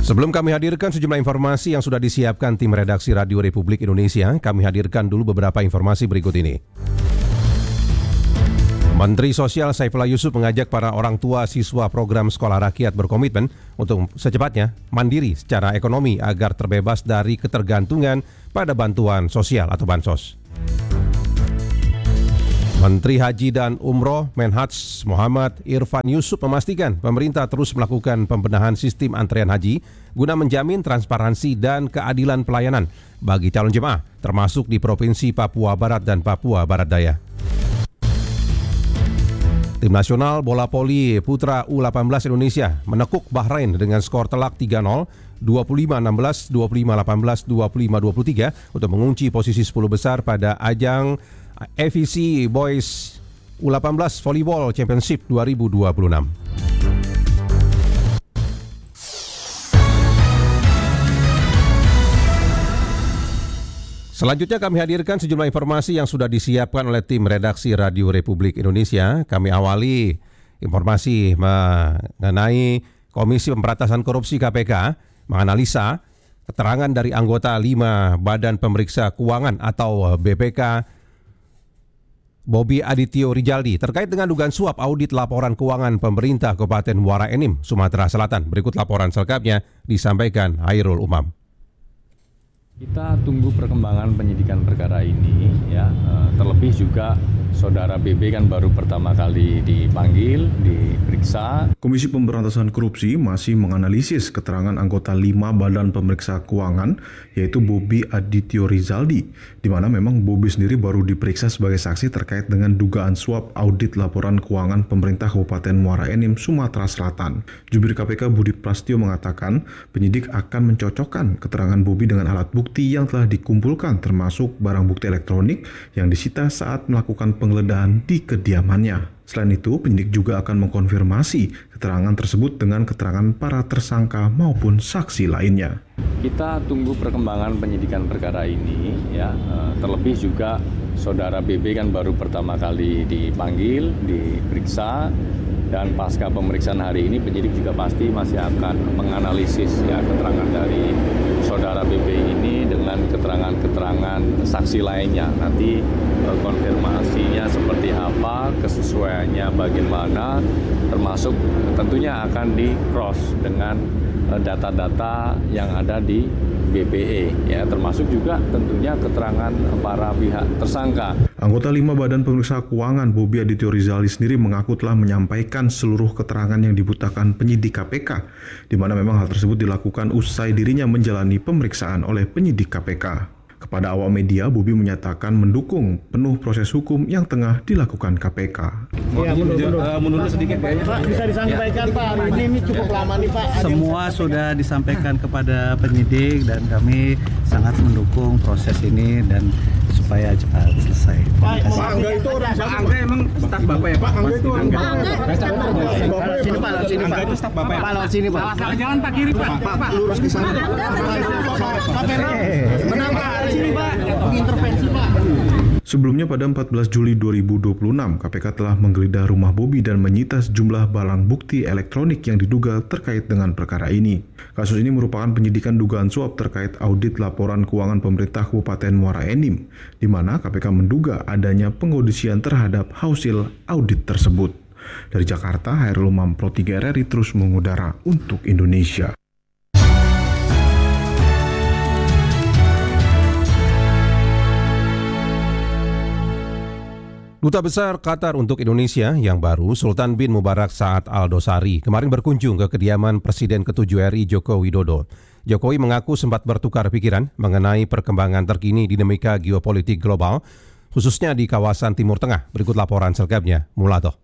Sebelum kami hadirkan sejumlah informasi yang sudah disiapkan tim redaksi Radio Republik Indonesia, kami hadirkan dulu beberapa informasi berikut ini. Menteri Sosial Saifullah Yusuf mengajak para orang tua siswa program sekolah rakyat berkomitmen untuk secepatnya mandiri secara ekonomi agar terbebas dari ketergantungan pada bantuan sosial atau bansos. Menteri Haji dan Umroh Menhaj Muhammad Irfan Yusuf memastikan pemerintah terus melakukan pembenahan sistem antrean haji guna menjamin transparansi dan keadilan pelayanan bagi calon jemaah, termasuk di Provinsi Papua Barat dan Papua Barat Daya. Tim nasional bola voli putra U18 Indonesia menekuk Bahrain dengan skor telak 3-0, 25-16, 25-18, 25-23 untuk mengunci posisi 10 besar pada ajang FEC Boys U18 Volleyball Championship 2026. Selanjutnya kami hadirkan sejumlah informasi yang sudah disiapkan oleh tim redaksi Radio Republik Indonesia. Kami awali informasi mengenai Komisi Pemberantasan Korupsi KPK menganalisa keterangan dari anggota 5 Badan Pemeriksa Keuangan atau BPK Bobi Adityo Rizaldi terkait dengan dugaan suap audit laporan keuangan pemerintah Kabupaten Muara Enim, Sumatera Selatan. Berikut laporan selengkapnya disampaikan Hairul Umam. Kita tunggu perkembangan penyidikan perkara ini, ya. Terlebih juga Saudara BB kan baru pertama kali dipanggil, diperiksa. Komisi Pemberantasan Korupsi masih menganalisis keterangan anggota 5 Badan Pemeriksa Keuangan, yaitu Bobi Adityo Rizaldi, di mana memang Bobi sendiri baru diperiksa sebagai saksi terkait dengan dugaan suap audit laporan keuangan pemerintah Kabupaten Muara Enim, Sumatera Selatan. Jubir KPK Budi Prasetyo mengatakan penyidik akan mencocokkan keterangan Bobi dengan alat bukti yang telah dikumpulkan, termasuk barang bukti elektronik yang disita saat melakukan penggeledahan di kediamannya. Selain itu, penyidik juga akan mengkonfirmasi keterangan tersebut dengan keterangan para tersangka maupun saksi lainnya. Kita tunggu perkembangan penyidikan perkara ini, ya. Terlebih juga Saudara BB kan baru pertama kali dipanggil, diperiksa, dan pasca pemeriksaan hari ini penyidik juga pasti masih akan menganalisis, ya, keterangan dari Saudara BB ini dengan keterangan-keterangan saksi lainnya. Nanti konfirmasinya seperti apa, kesesuaiannya bagaimana, termasuk tentunya akan di-cross dengan data-data yang ada di BPE, ya, termasuk juga tentunya keterangan para pihak tersangka. Anggota 5 Badan Pemeriksa Keuangan Bobi Adityo Rizaldi sendiri mengaku telah menyampaikan seluruh keterangan yang dibutakan penyidik KPK, di mana memang hal tersebut dilakukan usai dirinya menjalani pemeriksaan oleh penyidik KPK. Kepada awak media, Bobi menyatakan mendukung penuh proses hukum yang tengah dilakukan KPK. Ya, mundur sedikit Pak. Bisa disampaikan ya, Pak, ini cukup lama nih Pak. Semua sudah disampaikan kepada penyidik dan kami sangat mendukung proses ini dan supaya cepat selesai. Pak Angga itu orang Pak Angga emang staf Bapak ya Pak? Angga itu orang sini Pak, sini Pak. Itu staf Bapak ya? Pak, sini Pak. Salah jalan Pak, kiri Pak. Pak, lurus ke sana. Menambah sini Pak, intervensi Pak. Sebelumnya pada 14 Juli 2026, KPK telah menggeledah rumah Bobi dan menyita sejumlah barang bukti elektronik yang diduga terkait dengan perkara ini. Kasus ini merupakan penyidikan dugaan suap terkait audit laporan keuangan pemerintah Kabupaten Muara Enim, di mana KPK menduga adanya pengaudisian terhadap hasil audit tersebut. Dari Jakarta, Hairul Umam, Pro 3 RRI terus mengudara untuk Indonesia. Duta Besar Qatar untuk Indonesia yang baru, Sultan bin Mubarak Saad Al-Dosari, kemarin berkunjung ke kediaman Presiden ke-7 RI Joko Widodo. Jokowi mengaku sempat bertukar pikiran mengenai perkembangan terkini dinamika geopolitik global, khususnya di kawasan Timur Tengah. Berikut laporan selengkapnya, Mulato.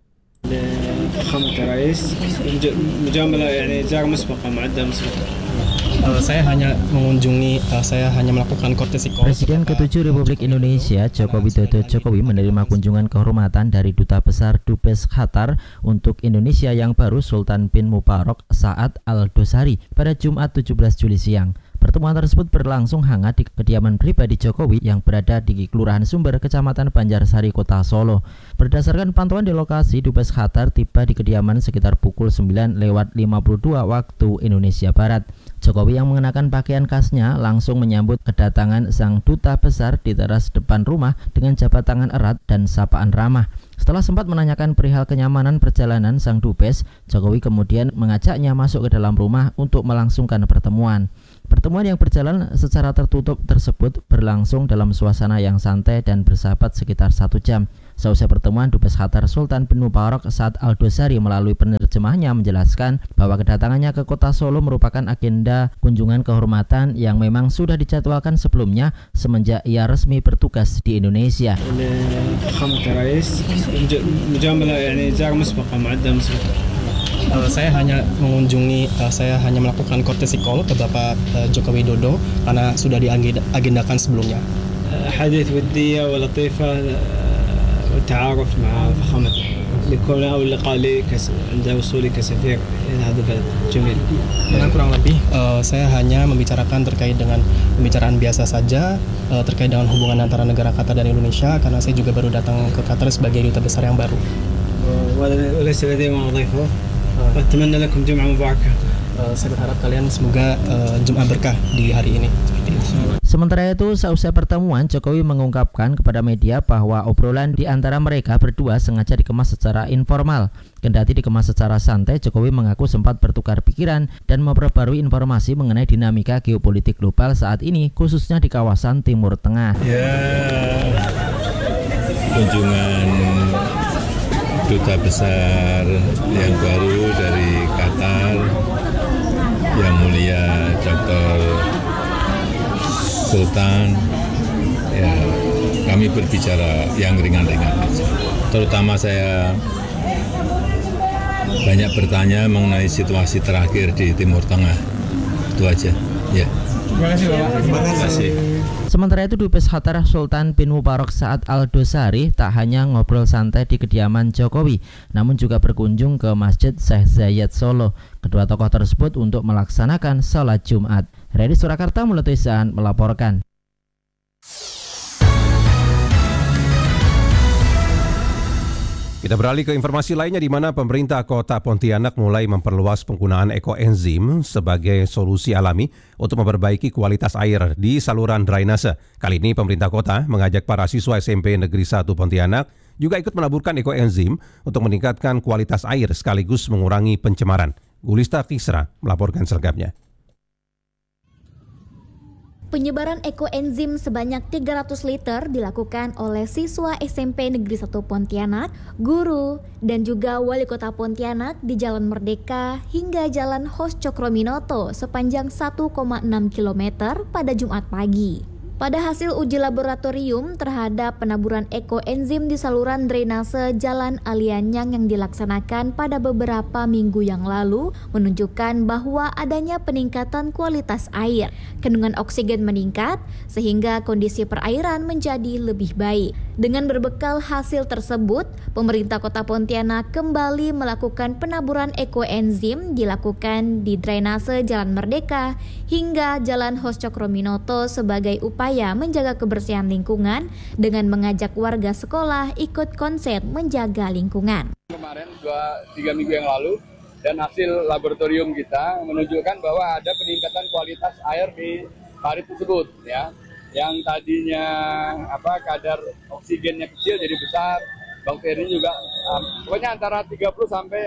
Saya hanya melakukan courtesy call. Presiden ke-7 Republik Indonesia Joko Widodo Jokowi menerima kunjungan kehormatan dari Duta Besar Dubes Qatar untuk Indonesia yang baru Sultan bin Mubarak Saad Al-Dosari pada Jumat 17 Juli siang. Pertemuan tersebut berlangsung hangat di kediaman pribadi Jokowi yang berada di Kelurahan Sumber, Kecamatan Banjarsari, Kota Solo. Berdasarkan pantauan di lokasi, Dubes Qatar tiba di kediaman sekitar pukul 9:52 waktu Indonesia Barat. Jokowi yang mengenakan pakaian khasnya langsung menyambut kedatangan sang duta besar di teras depan rumah dengan jabat tangan erat dan sapaan ramah. Setelah sempat menanyakan perihal kenyamanan perjalanan sang dubes, Jokowi kemudian mengajaknya masuk ke dalam rumah untuk melangsungkan pertemuan. Pertemuan yang berjalan secara tertutup tersebut berlangsung dalam suasana yang santai dan bersahabat sekitar 1 jam. Seusai pertemuan, Dubes Qatar Sultan bin Mubarak Saad Al-Dosari melalui penerjemahnya menjelaskan bahwa kedatangannya ke kota Solo merupakan agenda kunjungan kehormatan yang memang sudah dijadwalkan sebelumnya semenjak ia resmi bertugas di Indonesia. Saya hanya melakukan courtesy call ke Bapak Joko Widodo karena sudah diagendakan sebelumnya. حديث ودية ولطيفة والتعارف مع فخامته لكون أول لقاء لي عند وصولي كسفير إلى هذا البلد جميل. Kurang lebih saya hanya membicarakan terkait dengan pembicaraan biasa saja terkait dengan hubungan antara negara Qatar dan Indonesia karena saya juga baru datang ke Qatar sebagai duta besar yang baru. وليس لدي ما أضيفه. أتمنى لكم جمعة مباركة. Saya berharap kalian semoga Jumat berkah di hari ini. Sementara itu, seusai pertemuan, Jokowi mengungkapkan kepada media bahwa obrolan di antara mereka berdua sengaja dikemas secara informal. Kendati dikemas secara santai, Jokowi mengaku sempat bertukar pikiran dan memperbarui informasi mengenai dinamika geopolitik global saat ini, khususnya di kawasan Timur Tengah. Ya, kunjungan duta besar yang baru dari Qatar, Yang Mulia Dr. Sultan, ya kami berbicara yang ringan-ringan, terutama saya banyak bertanya mengenai situasi terakhir di Timur Tengah, itu aja. Ya. Terima kasih. Sementara itu, Dubes Qatar Sultan bin Mubarak Saad Al-Dosari tak hanya ngobrol santai di kediaman Jokowi, namun juga berkunjung ke Masjid Syekh Zayed Solo. Kedua tokoh tersebut untuk melaksanakan sholat Jumat. Redi Surakarta Mulutisan melaporkan. Kita beralih ke informasi lainnya di mana pemerintah Kota Pontianak mulai memperluas penggunaan ekoenzim sebagai solusi alami untuk memperbaiki kualitas air di saluran drainase. Kali ini pemerintah kota mengajak para siswa SMP Negeri 1 Pontianak juga ikut menaburkan ekoenzim untuk meningkatkan kualitas air sekaligus mengurangi pencemaran. Gulista Kisra melaporkan selengkapnya. Penyebaran ekoenzim sebanyak 300 liter dilakukan oleh siswa SMP Negeri 1 Pontianak, guru, dan juga wali kota Pontianak di Jalan Merdeka hingga Jalan Hos Cokroaminoto sepanjang 1,6 km pada Jumat pagi. Pada hasil uji laboratorium terhadap penaburan ekoenzim di saluran drainase Jalan Alianyang yang dilaksanakan pada beberapa minggu yang lalu menunjukkan bahwa adanya peningkatan kualitas air. Kandungan oksigen meningkat sehingga kondisi perairan menjadi lebih baik. Dengan berbekal hasil tersebut, pemerintah Kota Pontianak kembali melakukan penaburan ekoenzim dilakukan di drainase Jalan Merdeka hingga Jalan Hos Cokroaminoto sebagai upaya menjaga kebersihan lingkungan dengan mengajak warga sekolah ikut konsen menjaga lingkungan. Kemarin 2-3 minggu yang lalu dan hasil laboratorium kita menunjukkan bahwa ada peningkatan kualitas air di parit tersebut ya. Yang tadinya kadar oksigennya kecil jadi besar, bakteri juga pokoknya antara 30 sampai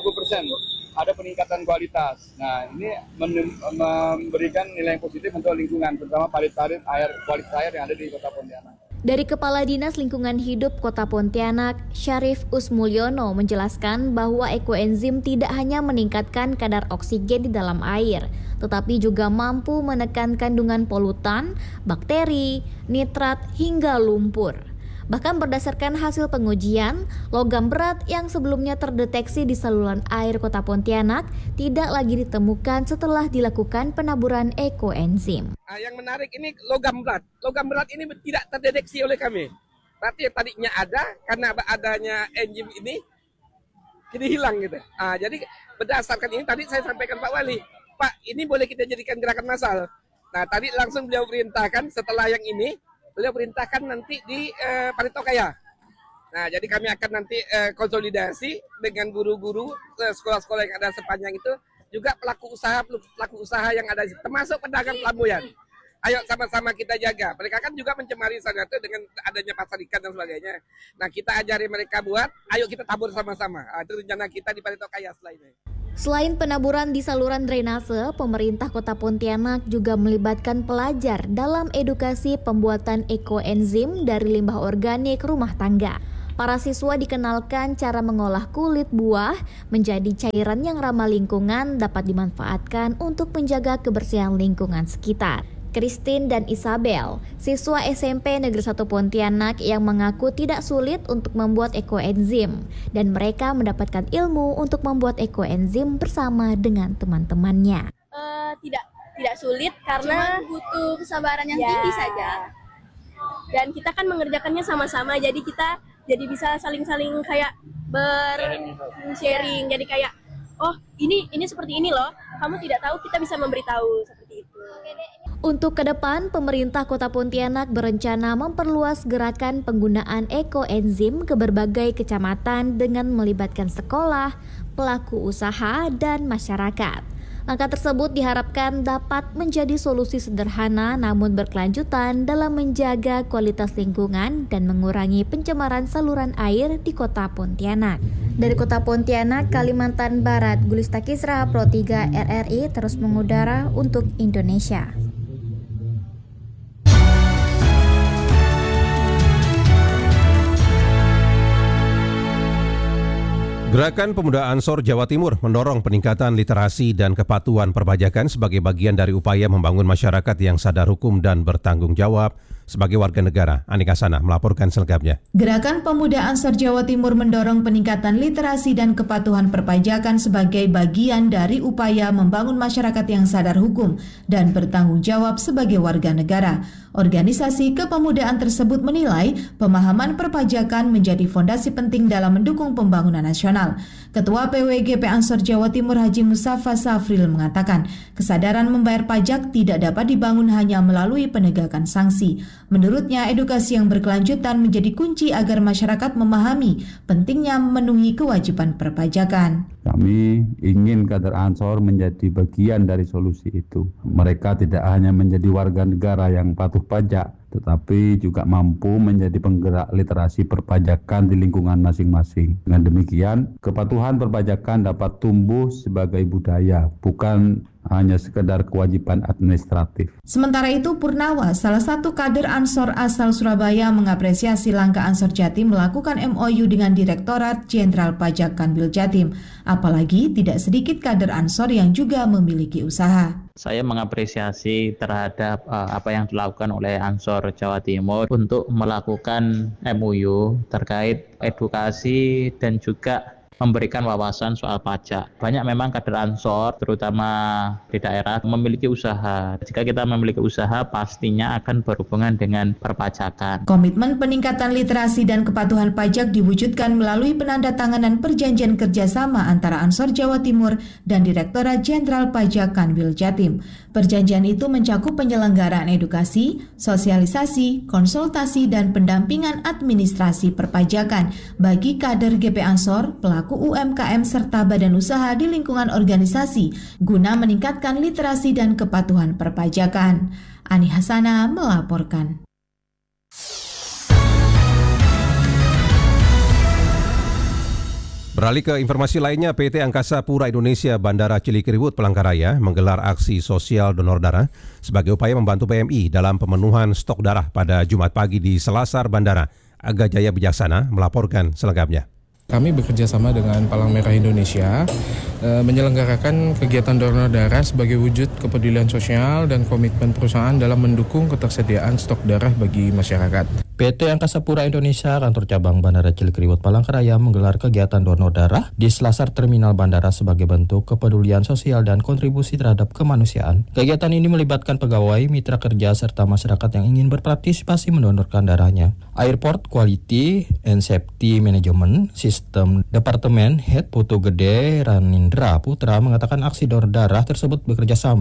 50% ada peningkatan kualitas. Nah, ini memberikan nilai yang positif untuk lingkungan, terutama parit-parit air, kualitas air yang ada di Kota Pontianak. Dari Kepala Dinas Lingkungan Hidup Kota Pontianak, Syarif Usmulyono menjelaskan bahwa ekoenzim tidak hanya meningkatkan kadar oksigen di dalam air, tetapi juga mampu menekan kandungan polutan, bakteri, nitrat, hingga lumpur. Bahkan berdasarkan hasil pengujian, logam berat yang sebelumnya terdeteksi di saluran air Kota Pontianak tidak lagi ditemukan setelah dilakukan penaburan ekoenzim. Yang menarik ini logam berat. Logam berat ini tidak terdeteksi oleh kami. Berarti tadinya ada, karena adanya enzim ini jadi hilang gitu. Jadi berdasarkan ini tadi saya sampaikan Pak Wali, Pak ini boleh kita jadikan gerakan massal. Nah tadi langsung beliau perintahkan setelah yang ini, beliau perintahkan nanti di Paritokaya. Nah, jadi kami akan nanti konsolidasi dengan guru-guru sekolah-sekolah yang ada sepanjang itu juga pelaku usaha yang ada di situ, termasuk pedagang pelabuhan. Ayo sama-sama kita jaga. Mereka kan juga mencemari sana itu dengan adanya pasar ikan dan sebagainya. Nah, kita ajari mereka buat, ayo kita tabur sama-sama. Itu rencana kita di Parito Kaya selainnya. Selain penaburan di saluran drainase, pemerintah Kota Pontianak juga melibatkan pelajar dalam edukasi pembuatan ekoenzim dari limbah organik rumah tangga. Para siswa dikenalkan cara mengolah kulit buah menjadi cairan yang ramah lingkungan dapat dimanfaatkan untuk menjaga kebersihan lingkungan sekitar. Christine dan Isabel, siswa SMP Negeri 1 Pontianak yang mengaku tidak sulit untuk membuat ekoenzim dan mereka mendapatkan ilmu untuk membuat ekoenzim bersama dengan teman-temannya. Tidak sulit karena butuh kesabaran yang tinggi saja. Dan kita kan mengerjakannya sama-sama, jadi kita bisa saling-saling kayak sharing. Jadi kayak, oh ini seperti ini loh, kamu tidak tahu, kita bisa memberitahu seperti itu. Untuk ke depan, pemerintah Kota Pontianak berencana memperluas gerakan penggunaan ekoenzim ke berbagai kecamatan dengan melibatkan sekolah, pelaku usaha, dan masyarakat. Langkah tersebut diharapkan dapat menjadi solusi sederhana namun berkelanjutan dalam menjaga kualitas lingkungan dan mengurangi pencemaran saluran air di Kota Pontianak. Dari Kota Pontianak, Kalimantan Barat, Gulista Kisra, Pro 3 RRI terus mengudara untuk Indonesia. Gerakan Pemuda Ansor Jawa Timur mendorong peningkatan literasi dan kepatuhan perpajakan sebagai bagian dari upaya membangun masyarakat yang sadar hukum dan bertanggung jawab sebagai warga negara. Anika Sana melaporkan selengkapnya. Gerakan Pemuda Ansor Jawa Timur mendorong peningkatan literasi dan kepatuhan perpajakan sebagai bagian dari upaya membangun masyarakat yang sadar hukum dan bertanggung jawab sebagai warga negara. Organisasi kepemudaan tersebut menilai pemahaman perpajakan menjadi fondasi penting dalam mendukung pembangunan nasional. Ketua PWGP Ansor Jawa Timur Haji Mustafa Safril mengatakan, kesadaran membayar pajak tidak dapat dibangun hanya melalui penegakan sanksi. Menurutnya, edukasi yang berkelanjutan menjadi kunci agar masyarakat memahami pentingnya memenuhi kewajiban perpajakan. Kami ingin kader Ansor menjadi bagian dari solusi itu. Mereka tidak hanya menjadi warga negara yang patuh pajak, tetapi juga mampu menjadi penggerak literasi perpajakan di lingkungan masing-masing. Dengan demikian, kepatuhan perpajakan dapat tumbuh sebagai budaya, bukan hanya sekedar kewajiban administratif. Sementara itu, Purnawa, salah satu kader Ansor asal Surabaya, mengapresiasi langkah Ansor Jatim melakukan MOU dengan Direktorat Jenderal Pajak Kanwil Jatim. Apalagi tidak sedikit kader Ansor yang juga memiliki usaha. Saya mengapresiasi terhadap apa yang dilakukan oleh Ansor Jawa Timur untuk melakukan MOU terkait edukasi dan juga memberikan wawasan soal pajak. Banyak memang kader Ansor, terutama di daerah, memiliki usaha. Jika kita memiliki usaha, pastinya akan berhubungan dengan perpajakan. Komitmen peningkatan literasi dan kepatuhan pajak diwujudkan melalui penandatanganan perjanjian kerjasama antara Ansor Jawa Timur dan Direktorat Jenderal Pajak Kanwil Jatim. Perjanjian itu mencakup penyelenggaraan edukasi, sosialisasi, konsultasi, dan pendampingan administrasi perpajakan bagi kader GP Ansor, pelaku UMKM serta badan usaha di lingkungan organisasi guna meningkatkan literasi dan kepatuhan perpajakan. Ani Hasana melaporkan. Beralih ke informasi lainnya, PT Angkasa Pura Indonesia Bandara Cilikriwut Palangkaraya menggelar aksi sosial donor darah sebagai upaya membantu PMI dalam pemenuhan stok darah pada Jumat pagi di Selasar Bandara. Aga Jaya Bijaksana melaporkan selengkapnya. Kami bekerja sama dengan Palang Merah Indonesia menyelenggarakan kegiatan donor darah sebagai wujud kepedulian sosial dan komitmen perusahaan dalam mendukung ketersediaan stok darah bagi masyarakat. PT Angkasa Pura Indonesia Kantor Cabang Bandara Cilikriwut Palangkaraya menggelar kegiatan donor darah di Selasar Terminal Bandara sebagai bentuk kepedulian sosial dan kontribusi terhadap kemanusiaan. Kegiatan ini melibatkan pegawai, mitra kerja, serta masyarakat yang ingin berpartisipasi mendonorkan darahnya. Airport Quality and Safety Management System Departemen Head Putu Gede Ranindra Putra mengatakan aksi donor darah tersebut bekerja sama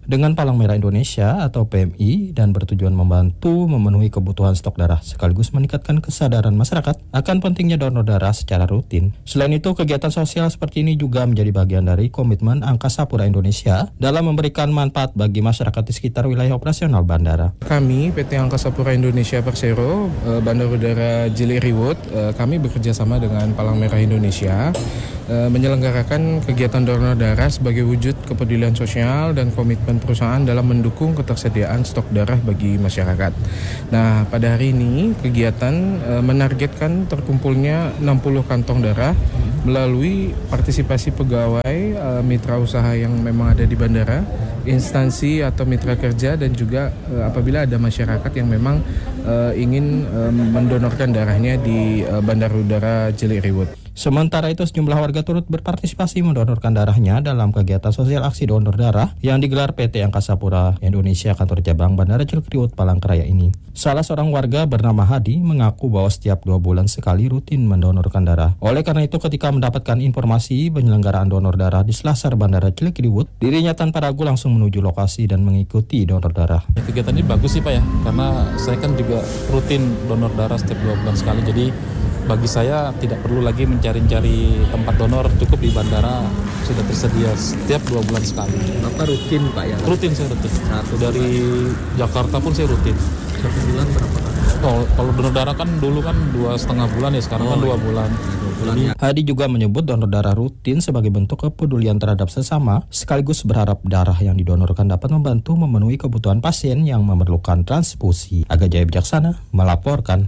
dengan Palang Merah Indonesia atau PMI dan bertujuan membantu memenuhi kebutuhan stok darah sekaligus meningkatkan kesadaran masyarakat akan pentingnya donor darah secara rutin. Selain itu, kegiatan sosial seperti ini juga menjadi bagian dari komitmen Angkasa Pura Indonesia dalam memberikan manfaat bagi masyarakat di sekitar wilayah operasional bandara. Kami PT Angkasa Pura Indonesia Persero, Bandar Udara Cilik Riwut, kami bekerja sama dengan Palang Merah Indonesia menyelenggarakan kegiatan donor darah sebagai wujud kepedulian sosial dan komitmen perusahaan dalam mendukung ketersediaan stok darah bagi masyarakat. Nah, pada hari ini kegiatan menargetkan terkumpulnya 60 kantong darah melalui partisipasi pegawai, mitra usaha yang memang ada di bandara, instansi atau mitra kerja, dan juga apabila ada masyarakat yang memang ingin mendonorkan darahnya di Bandar Udara Cilik Riwut. Sementara itu, sejumlah warga turut berpartisipasi mendonorkan darahnya dalam kegiatan sosial aksi donor darah yang digelar PT Angkasa Pura Indonesia Kantor Cabang Bandara Cilik Riwut Palangkaraya ini. Salah seorang warga bernama Hadi mengaku bahwa setiap 2 bulan sekali rutin mendonorkan darah. Oleh karena itu, ketika mendapatkan informasi penyelenggaraan donor darah di Selasar Bandara Cilik Riwut, dirinya tanpa ragu langsung menuju lokasi dan mengikuti donor darah. Kegiatan ini bagus sih Pak ya, karena saya kan juga rutin donor darah setiap 2 bulan sekali. Jadi bagi saya tidak perlu lagi mencari-cari tempat donor, cukup di bandara sudah tersedia setiap 2 bulan sekali. Bapak rutin Pak ya? Rutin, saya rutin. Dari Jakarta pun saya rutin. 1 bulan berapa kali? Oh, kalau donor darah kan dulu kan 2,5 bulan ya, sekarang kan 2 bulan. Hadi juga menyebut donor darah rutin sebagai bentuk kepedulian terhadap sesama, sekaligus berharap darah yang didonorkan dapat membantu memenuhi kebutuhan pasien yang memerlukan transfusi. Aga Jaya Bijaksana melaporkan.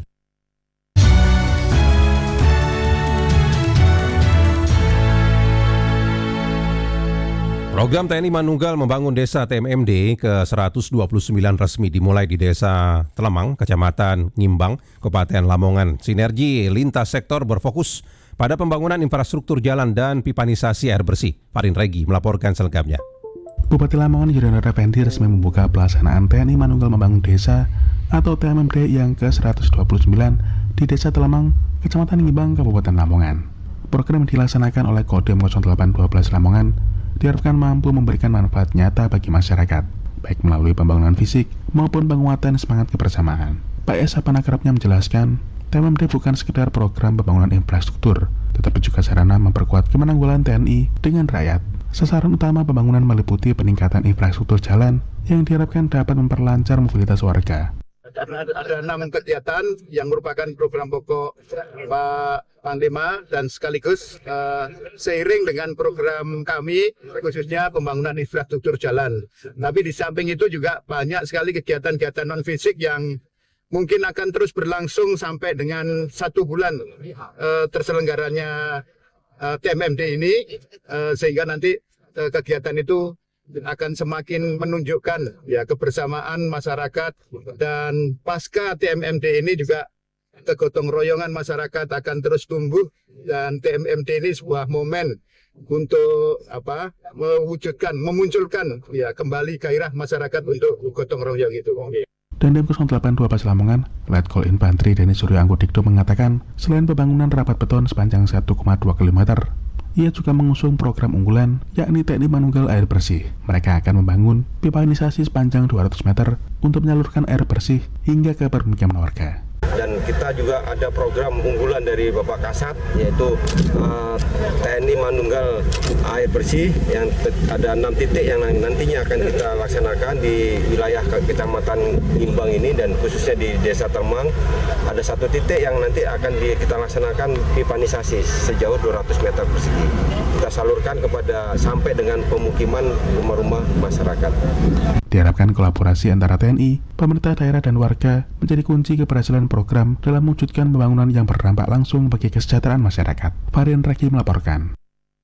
Program TNI Manunggal membangun desa TMMD ke-129 resmi dimulai di Desa Telemang, Kecamatan Ngimbang, Kabupaten Lamongan. Sinergi lintas sektor berfokus pada pembangunan infrastruktur jalan dan pipanisasi air bersih. Farin Regi melaporkan selengkapnya. Bupati Lamongan Yudhoyono Effendi resmi membuka pelaksanaan TNI Manunggal Membangun Desa atau TMMD yang ke-129 di Desa Telemang, Kecamatan Ngimbang, Kabupaten Lamongan. Program yang dilaksanakan oleh Kodim 0812 Lamongan diharapkan mampu memberikan manfaat nyata bagi masyarakat, baik melalui pembangunan fisik maupun penguatan semangat kebersamaan. Pak Esa Panakerapnya menjelaskan, TMMD bukan sekedar program pembangunan infrastruktur, tetapi juga sarana memperkuat kemenanggulan TNI dengan rakyat. Sasaran utama pembangunan meliputi peningkatan infrastruktur jalan yang diharapkan dapat memperlancar mobilitas warga. Ada 6 kegiatan yang merupakan program pokok Pak Panglima dan sekaligus seiring dengan program kami khususnya pembangunan infrastruktur jalan. Tapi di samping itu juga banyak sekali kegiatan-kegiatan non fisik yang mungkin akan terus berlangsung sampai dengan 1 bulan terselenggaranya TMMD ini, sehingga nanti kegiatan itu akan semakin menunjukkan ya kebersamaan masyarakat, dan pasca TMMD ini juga kegotong royongan masyarakat akan terus tumbuh, dan TMMD ini sebuah momen untuk memunculkan ya kembali gairah masyarakat untuk gotong royong itu. Dandim 0812 Lamongan, Letkol Infantri Deni Suryo Anggodikdo mengatakan, selain pembangunan rapat beton sepanjang 1,2 km, ia juga mengusung program unggulan, yakni TNI Manunggal Air Bersih. Mereka akan membangun pipanisasi sepanjang 200 meter untuk menyalurkan air bersih hingga ke permukiman warga. Dan kita juga ada program unggulan dari Bapak Kasat, yaitu TNI Manunggal Air Bersih, yang ada 6 titik yang nantinya akan kita laksanakan di wilayah Kecamatan Ngimbang ini, dan khususnya di Desa Telemang. Ada 1 titik yang nanti akan kita laksanakan pipanisasi sejauh 200 meter persegi. Kita salurkan sampai dengan pemukiman rumah-rumah masyarakat. Diharapkan kolaborasi antara TNI, pemerintah daerah dan warga menjadi kunci keberhasilan program dalam mewujudkan pembangunan yang berdampak langsung bagi kesejahteraan masyarakat. Farin Reki melaporkan.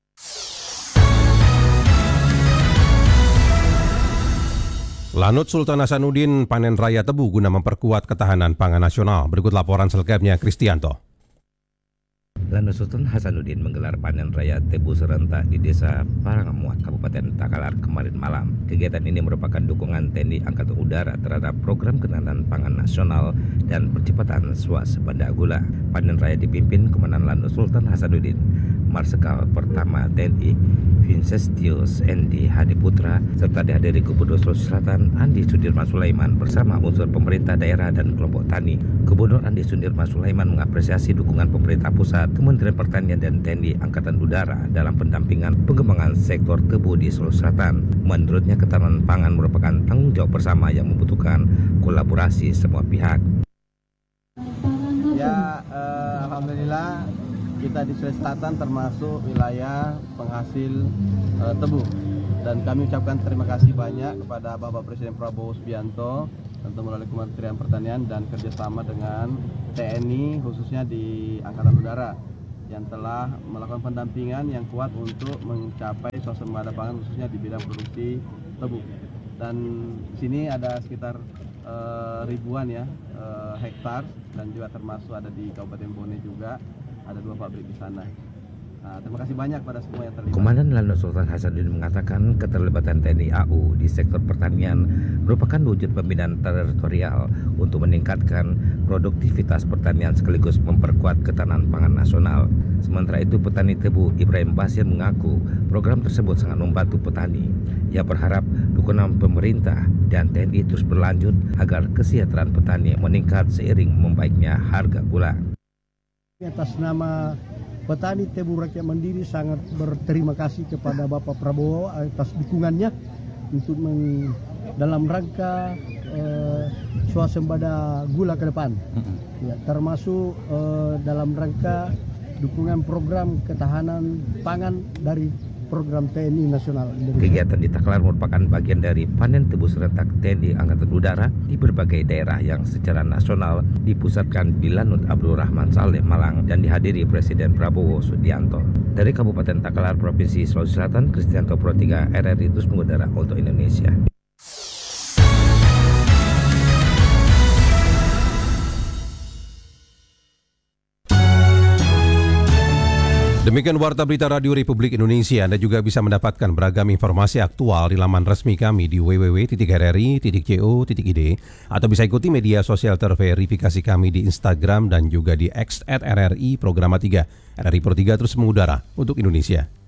Lanut Sultan Hasanuddin panen raya tebu guna memperkuat ketahanan pangan nasional. Berikut laporan selengkapnya Kristianto. Lanut Sultan Hasanuddin menggelar panen raya tebu serentak di Desa Parangamuat, Kabupaten Takalar kemarin malam. Kegiatan ini merupakan dukungan TNI Angkatan Udara terhadap program ketahanan pangan nasional dan percepatan swasembada gula. Panen raya dipimpin Komandan Lanut Sultan Hasanuddin, Marsikal Pertama TNI Vincentius Endi Hadi Putra, serta dihadiri Gubernur Sulawesi Selatan Andi Sudirman Sulaiman bersama unsur pemerintah daerah dan kelompok tani. Gubernur Andi Sudirman Sulaiman mengapresiasi dukungan pemerintah pusat, Kementerian Pertanian dan TNI Angkatan Udara dalam pendampingan pengembangan sektor tebu di Sulawesi Selatan. Menurutnya ketahanan pangan merupakan tanggung jawab bersama yang membutuhkan kolaborasi semua pihak. Ya, alhamdulillah kita di Sulawesi Selatan termasuk wilayah penghasil tebu, dan kami ucapkan terima kasih banyak kepada Bapak Presiden Prabowo Subianto tentu melalui Kementerian Pertanian dan kerjasama dengan TNI khususnya di Angkatan Udara yang telah melakukan pendampingan yang kuat untuk mencapai swasembada pangan khususnya di bidang produksi tebu. Dan di sini ada sekitar ribuan ya hektar, dan juga termasuk ada di Kabupaten Bone juga ada 2 pabrik di sana. Nah, terima kasih banyak pada semua yang terlibat. Komandan Lanut Sultan Hasanuddin mengatakan keterlibatan TNI AU di sektor pertanian merupakan wujud pembinaan teritorial untuk meningkatkan produktivitas pertanian sekaligus memperkuat ketahanan pangan nasional. Sementara itu petani tebu Ibrahim Basir mengaku program tersebut sangat membantu petani. Ia berharap dukungan pemerintah dan TNI terus berlanjut agar kesejahteraan petani meningkat seiring membaiknya harga gula. Atas nama petani tebu rakyat mandiri sangat berterima kasih kepada Bapak Prabowo atas dukungannya untuk dalam rangka swasembada gula ke depan, ya, termasuk dalam rangka dukungan program ketahanan pangan dari program TNI Nasional Indonesia. Kegiatan di Taklar merupakan bagian dari panen tebu serentak TNI Angkatan Udara di berbagai daerah yang secara nasional dipusatkan di Lanut Abdul Rahman Saleh, Malang, dan dihadiri Presiden Prabowo Subianto. Dari Kabupaten Taklar, Provinsi Sulawesi Selatan, Kristianto Pro 3 RRI terus mengudara untuk Indonesia. Demikian Warta Berita Radio Republik Indonesia. Anda juga bisa mendapatkan beragam informasi aktual di laman resmi kami di www.rri.co.id atau bisa ikuti media sosial terverifikasi kami di Instagram dan juga di X @RRI Programa 3. RRI Pro 3 terus mengudara untuk Indonesia.